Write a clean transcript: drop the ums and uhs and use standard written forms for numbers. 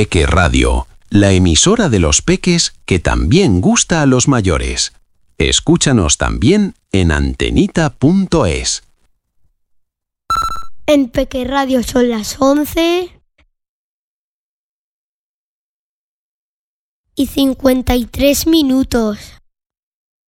Peque Radio, la emisora de los peques que también gusta a los mayores. Escúchanos también en antenita.es. En Peque Radio son las 11:53.